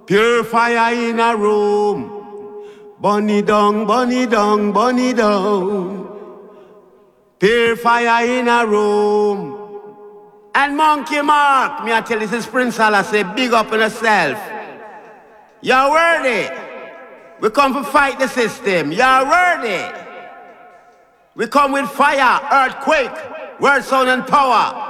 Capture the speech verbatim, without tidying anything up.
Pure fire in a room. Bunny down, bunny down, bunny down. Pure fire in a room. And Monkey Mark, me I tell you, this is Prince Allah, say big up on yourself. You're worthy. We come to fight the system. You're worthy. We come with fire, earthquake, word, sound, and power.